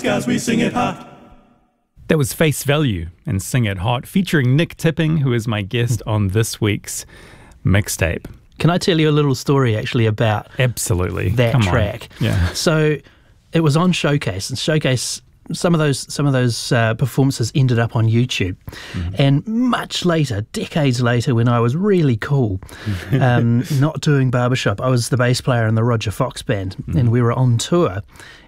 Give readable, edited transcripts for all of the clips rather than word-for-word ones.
'cause we sing it hot. That was Face Value and Sing It Hot, featuring Nick Tipping, who is my guest on this week's mixtape. Can I tell you a little story actually about Absolutely. that Come track? On. Yeah. So it was on Showcase, and Showcase, some of those performances ended up on YouTube. And much later, decades later, when I was really cool, not doing barbershop, I was the bass player in the Roger Fox band, and we were on tour.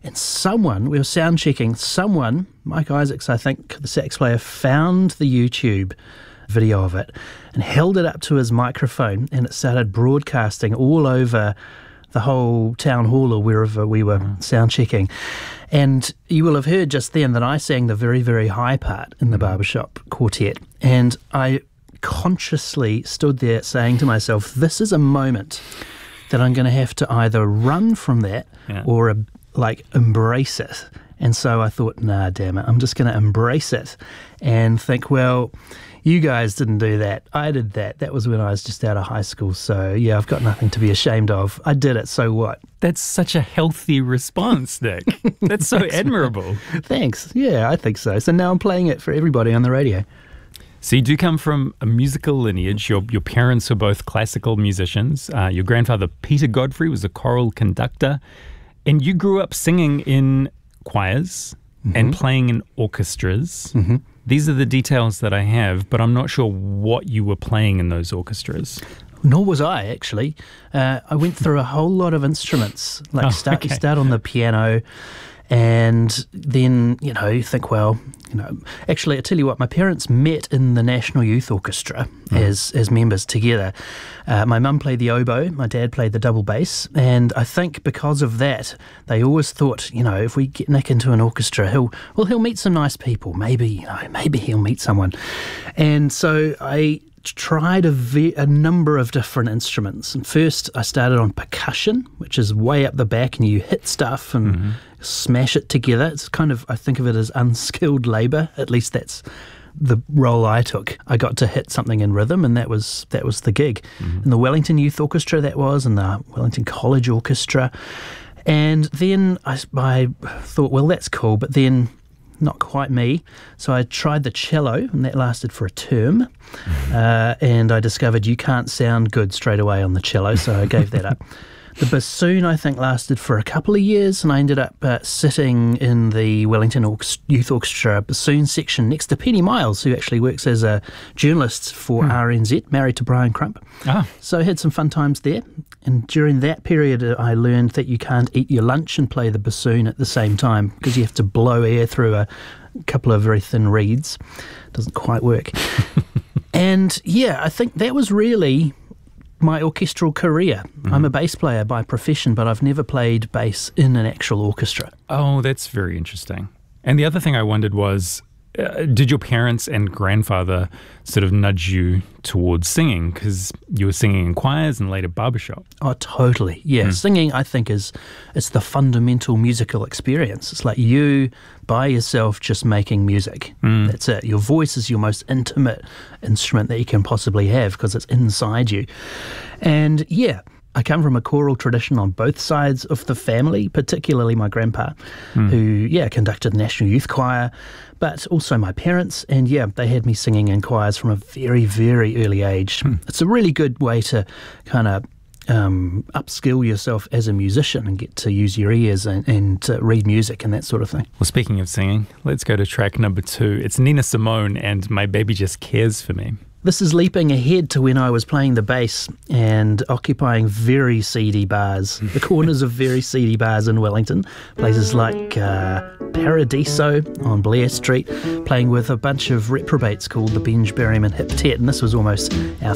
And we were sound checking, Mike Isaacs, I think, the sax player, found the YouTube video of it and held it up to his microphone, and it started broadcasting all over the whole town hall or wherever we were sound checking. And you will have heard just then that I sang the very, very high part in the barbershop quartet. And I consciously stood there saying to myself, this is a moment that I'm going to have to either run from that or embrace it. And so I thought, nah, damn it, I'm just going to embrace it and think, well, you guys didn't do that. I did that. That was when I was just out of high school. So, yeah, I've got nothing to be ashamed of. I did it, so what? That's such a healthy response, Nick. That's so admirable. Thanks. Yeah, I think so. So now I'm playing it for everybody on the radio. So you do come from a musical lineage. Your parents were both classical musicians. Your grandfather, Peter Godfrey, was a choral conductor. And you grew up singing in choirs and playing in orchestras. These are the details that I have, but I'm not sure what you were playing in those orchestras. Nor was I, actually. I went through a whole lot of instruments. You start on the piano, and then, you think, well, actually, I tell you what, my parents met in the National Youth Orchestra as members together. My mum played the oboe, my dad played the double bass, and I think because of that, they always thought, if we get Nick into an orchestra, he'll meet some nice people. Maybe he'll meet someone. And so I tried a number of different instruments. And first, I started on percussion, which is way up the back, and you hit stuff and smash it together. It's kind of, I think of it as unskilled labour. At least that's the role I took. I got to hit something in rhythm, and that was the gig. In the Wellington Youth Orchestra, that was, and the Wellington College Orchestra. And then I thought, well, that's cool, but then not quite me. So I tried the cello, and that lasted for a term. And I discovered you can't sound good straight away on the cello, so I gave that up. The bassoon, I think, lasted for a couple of years, and I ended up sitting in the Wellington Youth Orchestra bassoon section next to Penny Miles, who actually works as a journalist for RNZ, married to Brian Crump. So I had some fun times there. And during that period, I learned that you can't eat your lunch and play the bassoon at the same time, because you have to blow air through a couple of very thin reeds. Doesn't quite work. And yeah, I think that was really my orchestral career. I'm a bass player by profession, but I've never played bass in an actual orchestra. Oh, that's very interesting. And the other thing I wondered was, did your parents and grandfather sort of nudge you towards singing? Because you were singing in choirs and later barbershop. Oh, totally. Yeah, singing, I think, it's the fundamental musical experience. It's like you, by yourself, just making music. That's it. Your voice is your most intimate instrument that you can possibly have, because it's inside you. And yeah, I come from a choral tradition on both sides of the family, particularly my grandpa, who, conducted the National Youth Choir, but also my parents. And they had me singing in choirs from a very, very early age. It's a really good way to kind of upskill yourself as a musician and get to use your ears and read music and that sort of thing. Well, speaking of singing, let's go to track number 2. It's Nina Simone and My Baby Just Cares for Me. This is leaping ahead to when I was playing the bass and occupying very seedy bars, the corners of very seedy bars in Wellington, places like Paradiso on Blair Street, playing with a bunch of reprobates called the Benj Berryman Hiptet, and this was almost our